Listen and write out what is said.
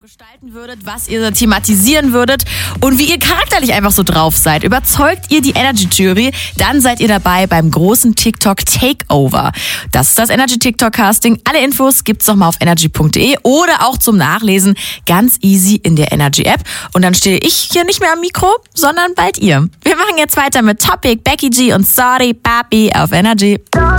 gestalten würdet, was ihr thematisieren würdet und wie ihr charakterlich einfach so drauf seid. Überzeugt ihr die Energy Jury, dann seid ihr dabei beim großen TikTok Takeover. Das ist das Energy TikTok Casting. Alle Infos gibt's nochmal auf energy.de oder auch zum Nachlesen ganz easy in der Energy App. Und dann stehe ich hier nicht mehr am Mikro, sondern bald ihr. Wir machen jetzt weiter mit Topic, Becky G und Sorry Papi auf Energy.